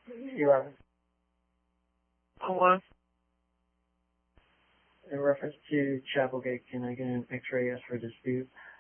11. Hello? In reference to Chapelgate, can I get an X-ray as for dispute?